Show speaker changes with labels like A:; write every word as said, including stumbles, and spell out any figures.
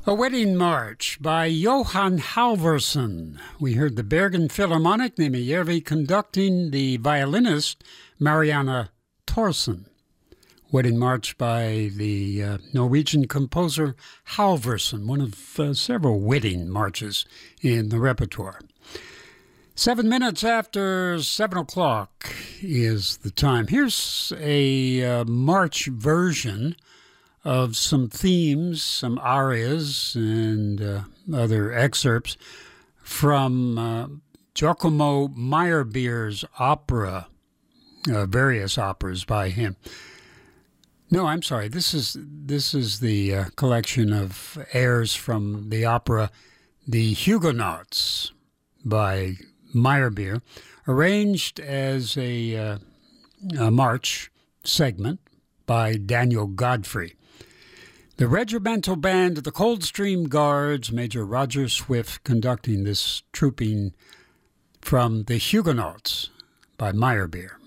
A: A Wedding March by Johan Halvorsen. We heard the Bergen Philharmonic Nimijärvi conducting the violinist Marianne Thorsen. Wedding March by the uh, Norwegian composer Halvorsen, one of uh, several wedding marches in the repertoire. Seven minutes after seven o'clock is the time. Here's a uh, march version of some themes, some arias, and uh, other excerpts from uh, Giacomo Meyerbeer's opera, uh, various operas by him. No, I'm sorry. This is this is the uh, collection of airs from the opera The Huguenots by Meyerbeer, arranged as a, uh, a march segment by Daniel Godfrey. The regimental band of the Coldstream Guards, Major Roger Swift, conducting this trooping from The Huguenots by Meyerbeer.